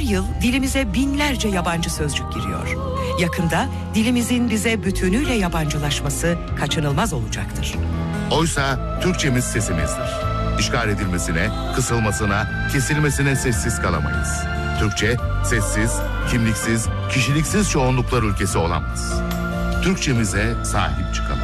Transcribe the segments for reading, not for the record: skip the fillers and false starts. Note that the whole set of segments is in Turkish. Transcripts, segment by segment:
yıl dilimize binlerce yabancı sözcük giriyor. Yakında dilimizin bize bütünüyle yabancılaşması kaçınılmaz olacaktır. Oysa Türkçemiz sesimizdir. İşgal edilmesine, kısılmasına, kesilmesine sessiz kalamayız. Türkçe, sessiz, kimliksiz, kişiliksiz çoğunluklar ülkesi olamaz. Türkçemize sahip çıkalım.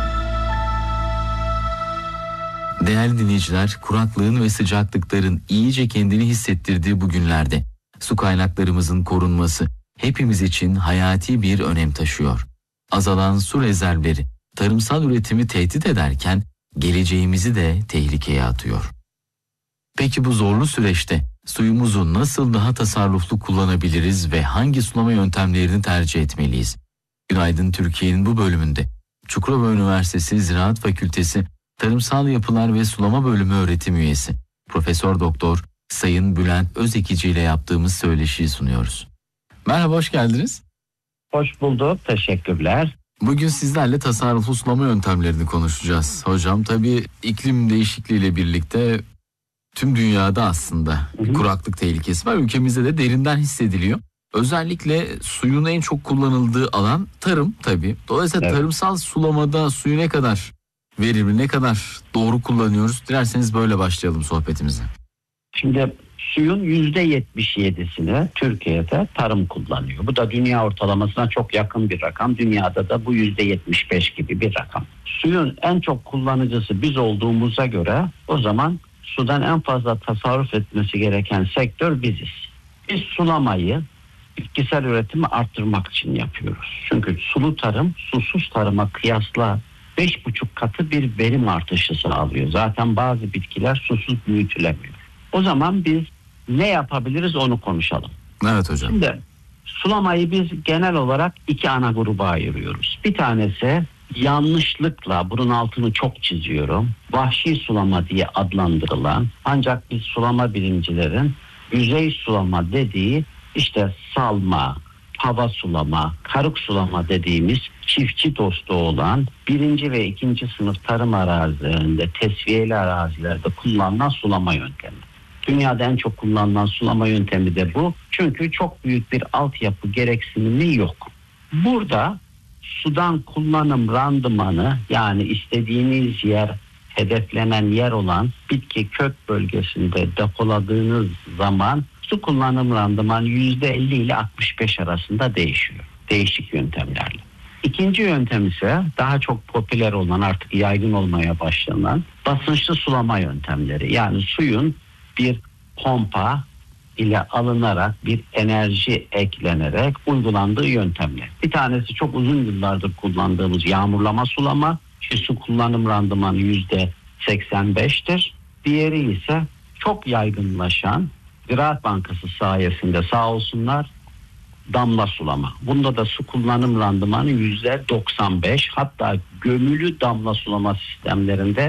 Değerli dinleyiciler, kuraklığın ve sıcaklıkların iyice kendini hissettirdiği bu günlerde su kaynaklarımızın korunması hepimiz için hayati bir önem taşıyor. Azalan su rezervleri tarımsal üretimi tehdit ederken geleceğimizi de tehlikeye atıyor. Peki bu zorlu süreçte suyumuzu nasıl daha tasarruflu kullanabiliriz ve hangi sulama yöntemlerini tercih etmeliyiz? Günaydın Türkiye'nin bu bölümünde Çukurova Üniversitesi Ziraat Fakültesi Tarımsal Yapılar ve Sulama Bölümü öğretim üyesi Profesör Doktor Sayın Bülent Özekici ile yaptığımız söyleşiyi sunuyoruz. Merhaba, hoş geldiniz. Hoş bulduk, teşekkürler. Bugün sizlerle tasarruflu sulama yöntemlerini konuşacağız. Hocam tabii iklim değişikliğiyle birlikte tüm dünyada aslında bir kuraklık tehlikesi var. Ülkemizde de derinden hissediliyor. Özellikle suyun en çok kullanıldığı alan tarım tabii. Dolayısıyla tarımsal sulamada suyu ne kadar verimli, ne kadar doğru kullanıyoruz? Dilerseniz böyle başlayalım sohbetimize. Şimdi suyun %77'sini Türkiye'de tarım kullanıyor. Bu da dünya ortalamasına çok yakın bir rakam. Dünyada da bu %75 gibi bir rakam. Suyun en çok kullanıcısı biz olduğumuza göre o zaman sudan en fazla tasarruf etmesi gereken sektör biziz. Biz sulamayı bitkisel üretimi arttırmak için yapıyoruz. Çünkü sulu tarım susuz tarıma kıyasla 5,5 katı bir verim artışı sağlıyor. Zaten bazı bitkiler susuz büyütülemiyor. O zaman biz ne yapabiliriz onu konuşalım. Evet hocam. Şimdi sulamayı biz genel olarak iki ana gruba ayırıyoruz. Bir tanesi yanlışlıkla, bunun altını çok çiziyorum, vahşi sulama diye adlandırılan, ancak biz sulama bilimcilerin yüzey sulama dediği işte salma, hava sulama, karık sulama dediğimiz çiftçi dostu olan 1. ve 2. sınıf tarım arazilerinde, tesviyeli arazilerde kullanılan sulama yöntemi. Dünyada en çok kullanılan sulama yöntemi de bu. Çünkü çok büyük bir altyapı gereksinimi yok. Burada sudan kullanım randımanı, yani istediğiniz yer, hedeflenen yer olan bitki kök bölgesinde depoladığınız zaman su kullanım randımanı %50 ile 65 arasında değişiyor. Değişik yöntemlerle. İkinci yöntem ise daha çok popüler olan, artık yaygın olmaya başlanan basınçlı sulama yöntemleri. Yani suyun bir pompa ile alınarak bir enerji eklenerek uygulandığı yöntemler. Bir tanesi çok uzun yıllardır kullandığımız yağmurlama sulama. Su kullanım randımanı %85'tir. Diğeri ise çok yaygınlaşan, Ziraat Bankası sayesinde sağ olsunlar, damla sulama. Bunda da su kullanım randımanı %95, hatta gömülü damla sulama sistemlerinde